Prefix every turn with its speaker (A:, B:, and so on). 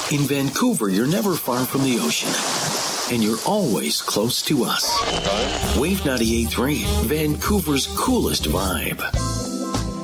A: In Vancouver, you're never far from the ocean, and you're always close to us. Wave 98.3, Vancouver's coolest vibe.